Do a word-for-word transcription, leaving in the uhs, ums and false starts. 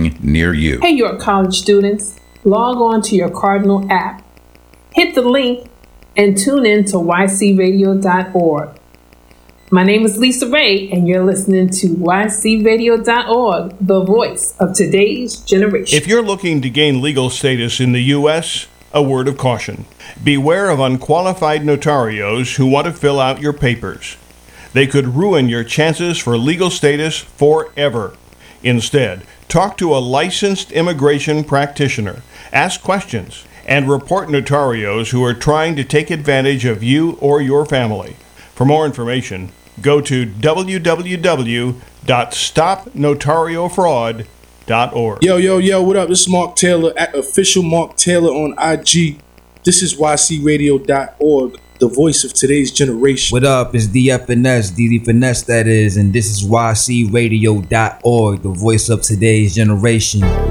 living near you. Hey, York College students, log on to your Cardinal app. Hit the link and tune in to y c radio dot org. My name is Lisa Ray, and you're listening to y c radio dot org, the voice of today's generation. If you're looking to gain legal status in the U S, a word of caution. Beware of unqualified notarios who want to fill out your papers. They could ruin your chances for legal status forever. Instead, talk to a licensed immigration practitioner, ask questions, and report notarios who are trying to take advantage of you or your family. For more information, go to w w w dot stop notario fraud dot org. Yo, yo, yo, what up? This is Mark Taylor, at official Mark Taylor on I G. This is y c radio dot org, the voice of today's generation. What up? It's D F N S, D D Finesse that is, and this is y c radio dot org, the voice of today's generation.